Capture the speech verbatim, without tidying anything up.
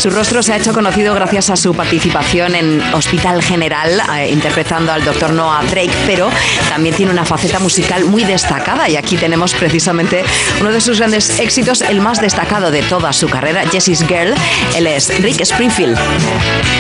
Su rostro se ha hecho conocido gracias a su participación en Hospital General, eh, interpretando al doctor Noah Drake, pero también tiene una faceta musical muy destacada y aquí tenemos precisamente uno de sus grandes éxitos, el más destacado de toda su carrera, Jessie's Girl. Él es Rick Springfield.